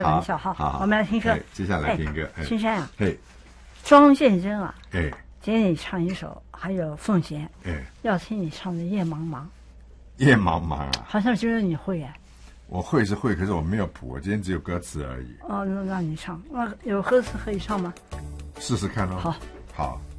玩笑哈。 好， 我们来听歌。 接下来听歌。 青山啊， 嘿， 庄献真啊，今天你唱一首，还有凤贤，要听你唱的《夜茫茫》。 夜茫茫啊， 好像觉得你会哎。 我会是会，可是我没有谱，我今天只有歌词而已。 哦，那让你唱，那有歌词可以唱吗？ 试试看哦。 好。 好。